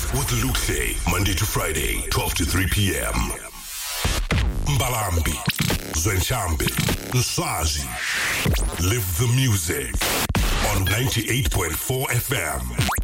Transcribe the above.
with Luke, Monday to Friday, 12 to 3 p.m. Mbalambi, Zwenchambi, Nsazi. Live the music on 98.4 FM.